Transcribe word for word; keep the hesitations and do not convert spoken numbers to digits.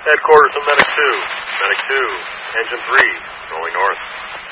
Headquarters of Medic two. Medic two, Engine three, going north.